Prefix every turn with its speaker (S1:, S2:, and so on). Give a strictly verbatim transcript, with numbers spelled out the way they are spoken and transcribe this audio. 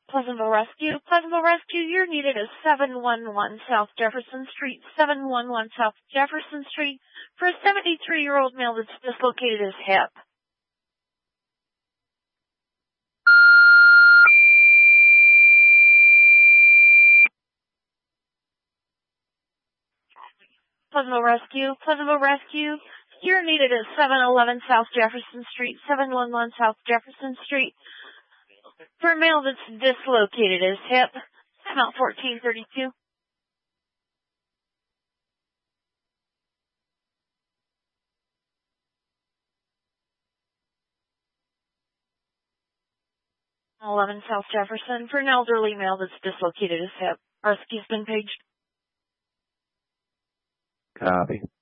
S1: Pleasantville Rescue. Pleasantville Rescue, you're needed at seven one one South Jefferson Street, seven one one South Jefferson Street, for a seventy-three-year-old male that's dislocated his hip. Pleasantville Rescue. Pleasantville Rescue, you're needed at seven eleven South Jefferson Street, seven one one South Jefferson Street, for a male that's dislocated his hip. About fourteen thirty-two. eleven South Jefferson, for an elderly male that's dislocated his hip. Rescue's been paged.
S2: Copy.